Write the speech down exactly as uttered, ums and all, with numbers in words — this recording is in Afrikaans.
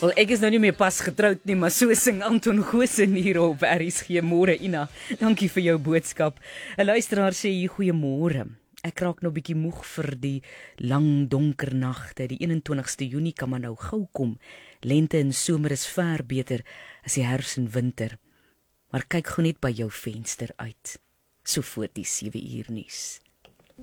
Wel, ek is nou nie meer pas getroud nie, maar so sing Anton Goosen hier op R S G. Môre, Ina. Dankie vir jou boodskap. 'n Luisteraar sê hier, goeiemôre. Ek raak nou bietjie moeg vir die lang donker nagte. Die eenentwintigste Junie kan maar nou gou kom. Lente en somer is ver beter as die herfs en winter. Maar kyk gou net by jou venster uit. So voor die sewe uur nuus.